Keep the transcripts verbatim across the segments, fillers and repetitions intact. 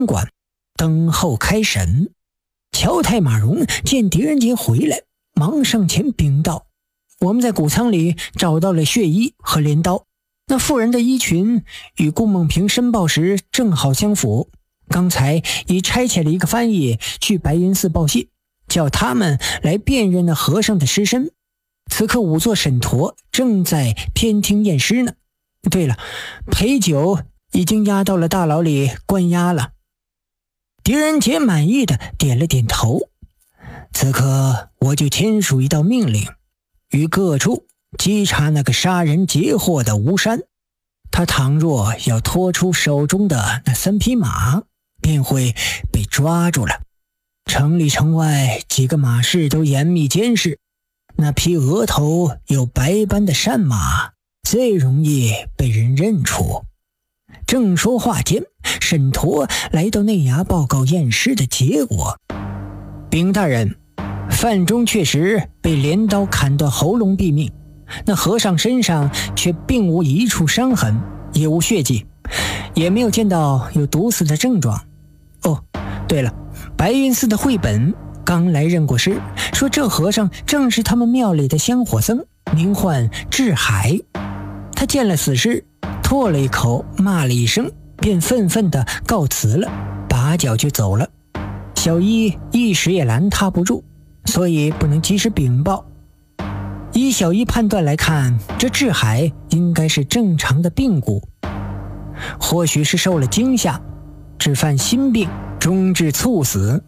馆等候开审。乔太马荣见狄仁杰回来，忙上前禀道：我们在谷仓里找到了血衣和镰刀，那妇人的衣裙与顾梦萍申报时正好相符。刚才已差遣了一个翻译去白云寺报信，叫他们来辨认那和尚的尸身。此刻仵作沈陀正在偏厅验尸呢。对了，裴九已经押到了大牢里关押了。狄仁杰满意的点了点头。此刻我就签署一道命令，于各处稽查那个杀人劫货的吴山。他倘若要拖出手中的那三匹马，便会被抓住了。城里城外几个马市都严密监视，那匹额头有白斑的山马最容易被人认出。正说话间，沈陀来到内衙报告验尸的结果。禀大人，范中确实被镰刀砍断喉咙毙命，那和尚身上却并无一处伤痕，也无血迹，也没有见到有毒死的症状。哦，对了，白云寺的慧本刚来认过尸，说这和尚正是他们庙里的香火僧，名唤智海。他见了死尸，唾了一口，骂了一声，便愤愤地告辞了，拔脚就走了。小一一时也拦他不住，所以不能及时禀报。依小一判断来看，这智海应该是正常的病故，或许是受了惊吓，致犯心病，终致猝死。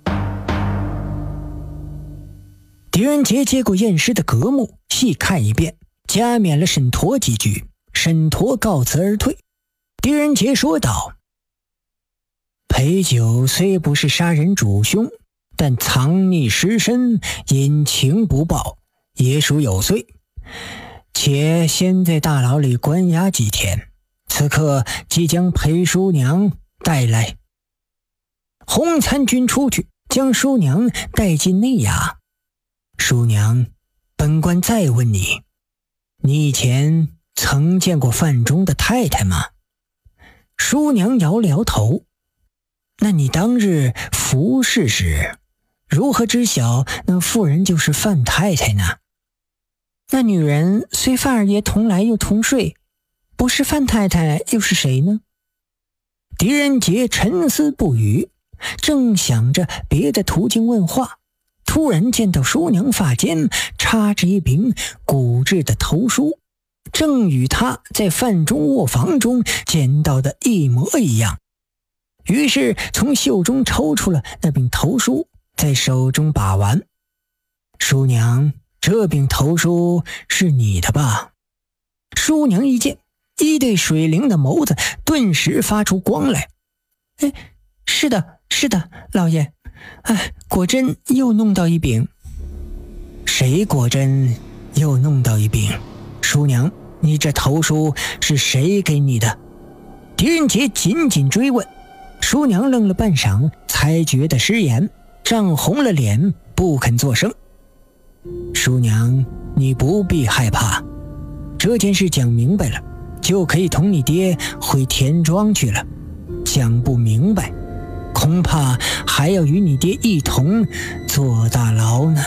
狄仁杰接过验尸的格目，细看一遍，加冕了沈陀几句。沈陀告辞而退。狄仁杰说道：裴九虽不是杀人主凶，但藏匿尸身，隐情不报，也属有罪。且先在大牢里关押几天，此刻即将裴叔娘带来。洪参军出去，将叔娘带进内衙。叔娘，本官再问你，你以前曾见过范中的太太吗？叔娘摇了摇头。那你当日服侍时，如何知晓那妇人就是范太太呢？那女人虽范二爷同来又同睡，不是范太太又是谁呢？狄仁杰沉思不语，正想着别的途径问话，突然见到叔娘发间插着一柄骨质的头梳，正与他在范中卧房中见到的一模一样。于是从袖中抽出了那柄头梳，在手中把玩。叔娘，这柄头梳是你的吧？叔娘一见，一对水灵的眸子顿时发出光来。哎，是的，是的，老爷。哎，果真又弄到一柄。谁果真又弄到一柄？叔娘，你这头梳是谁给你的？狄仁杰紧紧追问。叔娘愣了半晌，才觉得失言，涨红了脸，不肯作声。叔娘，你不必害怕，这件事讲明白了，就可以同你爹回田庄去了。讲不明白，恐怕还要与你爹一同坐大牢呢。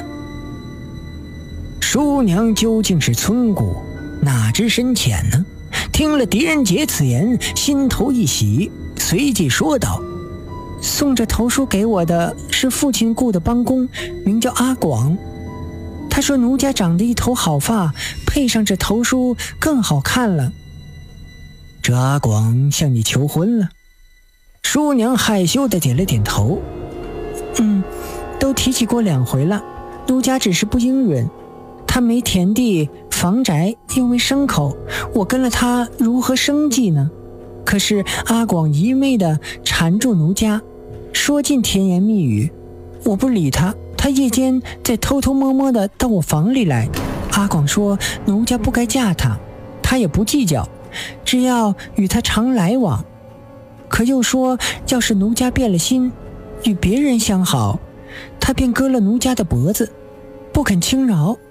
叔娘究竟是村姑，哪知深浅呢？听了狄仁杰此言，心头一喜，随即说道：送这头梳给我的是父亲雇的帮工，名叫阿广。他说奴家长得一头好发，配上这头梳更好看了。这阿广向你求婚了？叔娘害羞地点了点头。嗯，都提起过两回了，奴家只是不应允。他没田地房宅，又没牲口，我跟了他如何生计呢？可是阿广一味地缠住奴家，说尽甜言蜜语，我不理他。他夜间再偷偷摸摸地到我房里来。阿广说奴家不该嫁他，他也不计较，只要与他常来往。可又说要是奴家变了心，与别人相好，他便割了奴家的脖子，不肯轻饶。